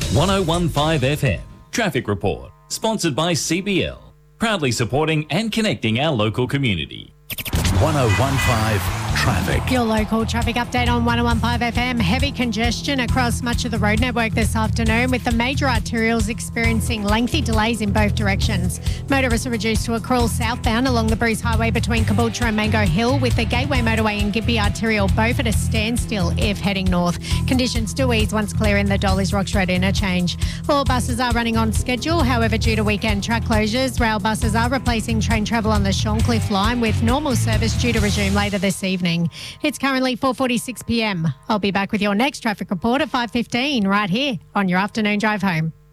1015 FM Traffic Report, sponsored by CBL, proudly supporting and connecting our local community. 1015 Traffic. Your local traffic update on 1015 FM. Heavy congestion across much of the road network this afternoon, with the major arterials experiencing lengthy delays in both directions. Motorists are reduced to a crawl southbound along the Bruce Highway between Caboolture and Mango Hill, with the Gateway Motorway and Gympie Arterial both at a standstill if heading north. Conditions do ease once clearing the Dolly's Rocks Road interchange. All buses are running on schedule. However, due to weekend track closures, rail buses are replacing train travel on the Shorncliffe line, with normal service due to resume later this evening. It's currently 4:46 p.m. I'll be back with your next traffic report at 5:15 right here on your afternoon drive home.